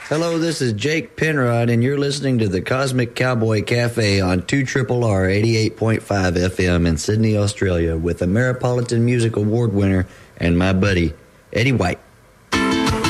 Hello, this is Jake Penrod, and you're listening to the Cosmic Cowboy Cafe on 2RRR 88.5 FM in Sydney, Australia, with the Ameripolitan Music Award winner and my buddy, Eddie White.